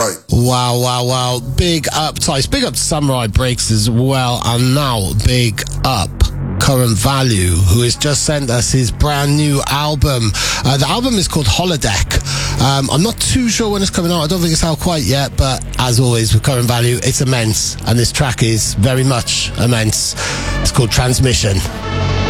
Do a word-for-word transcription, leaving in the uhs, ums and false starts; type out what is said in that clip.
Right. Wow, wow, wow. Big up, Tice. Big up Samurai Breaks as well. And now, big up Current Value, who has just sent us his brand new album. Uh, the album is called Holodeck. Um, I'm not too sure when it's coming out. I don't think it's out quite yet, but as always with Current Value, it's immense. And this track is very much immense. It's called Transmission.